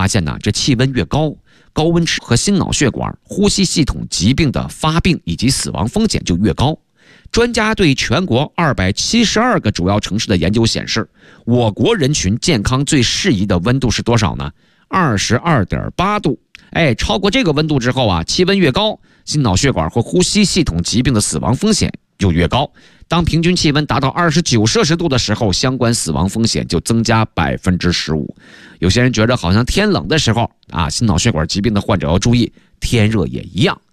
发现呢，这气温越高，高温和心脑血管、呼吸系统疾病的发病以及死亡风险就越高。专家对全国272个主要城市的研究显示，我国人群健康最适宜的温度是多少呢？22.8度。超过这个温度之后啊，气温越高，心脑血管和呼吸系统疾病的死亡风险就越高。当平均气温达到29摄氏度的时候，相关死亡风险就增加15%。有些人觉得好像天冷的时候啊，心脑血管疾病的患者要注意，天热也一样。